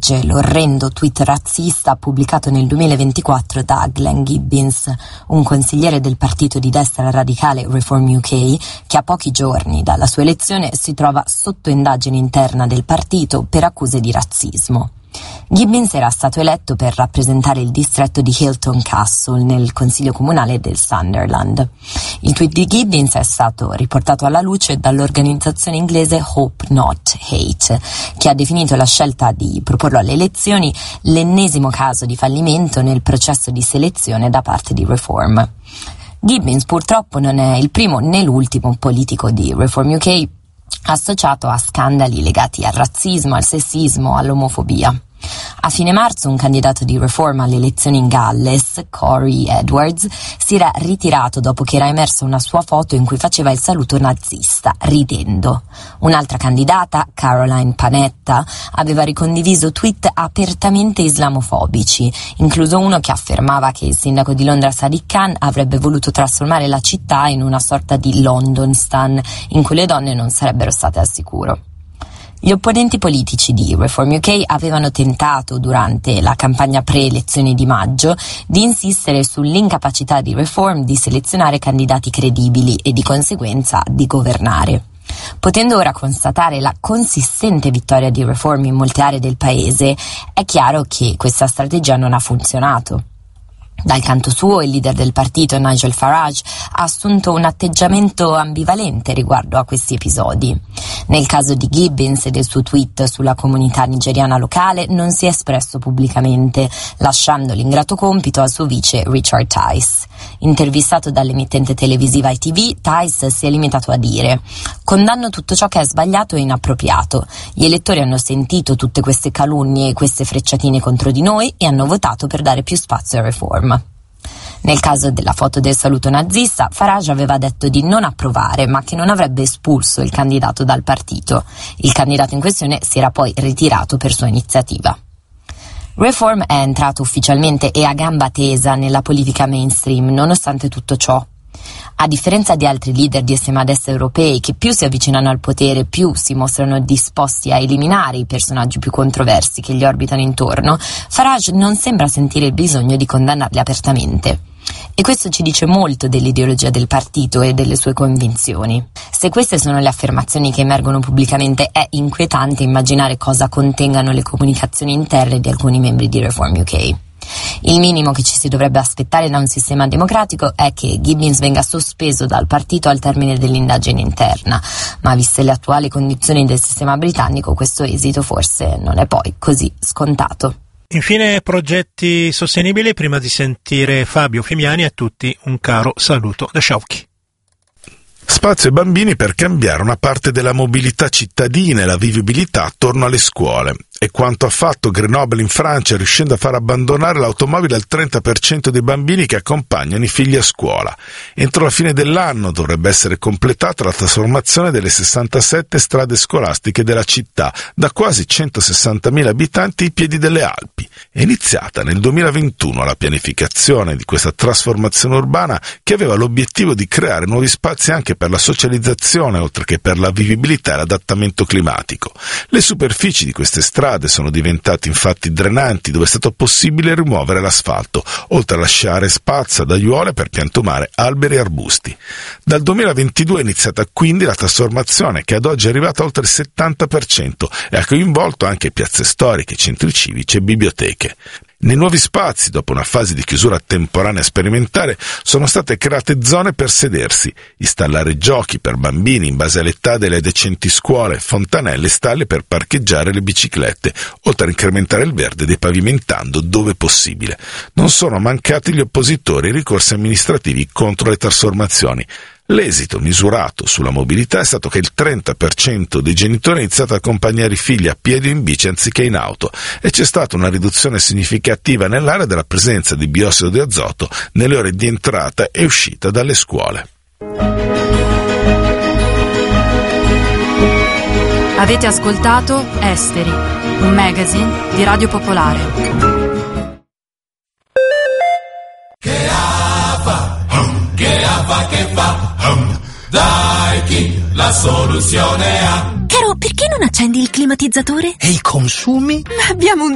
legge l'orrendo tweet razzista pubblicato nel 2024 da Glenn Gibbins, un consigliere del partito di destra radicale Reform UK, che a pochi giorni dalla sua elezione si trova sotto indagine interna del partito per accuse di razzismo. Gibbins era stato eletto per rappresentare il distretto di Hilton Castle nel consiglio comunale del Sunderland. Il tweet di Gibbins è stato riportato alla luce dall'organizzazione inglese Hope Not Hate, che ha definito la scelta di proporlo alle elezioni l'ennesimo caso di fallimento nel processo di selezione da parte di Reform. Gibbins purtroppo non è il primo né l'ultimo politico di Reform UK associato a scandali legati al razzismo, al sessismo, all'omofobia. A fine marzo un candidato di Reform alle elezioni in Galles, Corey Edwards, si era ritirato dopo che era emersa una sua foto in cui faceva il saluto nazista, ridendo. Un'altra candidata, Caroline Panetta, aveva ricondiviso tweet apertamente islamofobici, incluso uno che affermava che il sindaco di Londra Sadiq Khan avrebbe voluto trasformare la città in una sorta di Londonstan, in cui le donne non sarebbero state al sicuro. Gli opponenti politici di Reform UK avevano tentato, durante la campagna pre-elezioni di maggio, di insistere sull'incapacità di Reform di selezionare candidati credibili e di conseguenza di governare. Potendo ora constatare la consistente vittoria di Reform in molte aree del paese, è chiaro che questa strategia non ha funzionato. Dal canto suo, il leader del partito, Nigel Farage, ha assunto un atteggiamento ambivalente riguardo a questi episodi. Nel caso di Gibbins e del suo tweet sulla comunità nigeriana locale, non si è espresso pubblicamente, lasciando l'ingrato compito al suo vice Richard Tice. Intervistato dall'emittente televisiva ITV, Tice si è limitato a dire: «Condanno tutto ciò che è sbagliato e inappropriato. Gli elettori hanno sentito tutte queste calunnie e queste frecciatine contro di noi e hanno votato per dare più spazio a Reform». Nel caso della foto del saluto nazista, Farage aveva detto di non approvare, ma che non avrebbe espulso il candidato dal partito. Il candidato in questione si era poi ritirato per sua iniziativa. Reform è entrato ufficialmente e a gamba tesa nella politica mainstream, nonostante tutto ciò. A differenza di altri leader di estrema destra europei che più si avvicinano al potere, più si mostrano disposti a eliminare i personaggi più controversi che gli orbitano intorno, Farage non sembra sentire il bisogno di condannarli apertamente. E questo ci dice molto dell'ideologia del partito e delle sue convinzioni. Se queste sono le affermazioni che emergono pubblicamente, è inquietante immaginare cosa contengano le comunicazioni interne di alcuni membri di Reform UK. Il minimo che ci si dovrebbe aspettare da un sistema democratico è che Gibbins venga sospeso dal partito al termine dell'indagine interna, ma viste le attuali condizioni del sistema britannico, questo esito forse non è poi così scontato. Infine, progetti sostenibili. Prima di sentire Fabio Fimiani, a tutti un caro saluto da Sciauchi. Spazio ai bambini per cambiare una parte della mobilità cittadina e la vivibilità attorno alle scuole. È quanto ha fatto Grenoble in Francia, riuscendo a far abbandonare l'automobile al 30% dei bambini che accompagnano i figli a scuola. Entro la fine dell'anno dovrebbe essere completata la trasformazione delle 67 strade scolastiche della città, da quasi 160.000 abitanti ai piedi delle Alpi. È iniziata nel 2021 la pianificazione di questa trasformazione urbana, che aveva l'obiettivo di creare nuovi spazi anche per la socializzazione, oltre che per la vivibilità e l'adattamento climatico. Le superfici di queste strade sono diventate infatti drenanti, dove è stato possibile rimuovere l'asfalto, oltre a lasciare spazio ad aiuole per piantumare alberi e arbusti. Dal 2022 è iniziata quindi la trasformazione, che ad oggi è arrivata a oltre il 70% e ha coinvolto anche piazze storiche, centri civici e biblioteche. Nei nuovi spazi, dopo una fase di chiusura temporanea sperimentale, sono state create zone per sedersi, installare giochi per bambini in base all'età delle decenti scuole, fontanelle e stalle per parcheggiare le biciclette, oltre a incrementare il verde depavimentando dove possibile. Non sono mancati gli oppositori e i ricorsi amministrativi contro le trasformazioni. L'esito misurato sulla mobilità è stato che il 30% dei genitori ha iniziato a accompagnare i figli a piedi o in bici anziché in auto, e c'è stata una riduzione significativa nell'area della presenza di biossido di azoto nelle ore di entrata e uscita dalle scuole. Avete ascoltato Esteri, un magazine di Radio Popolare. Che fa? Dai chi la soluzione ha. Caro, perché non accendi il climatizzatore? E i consumi? Abbiamo un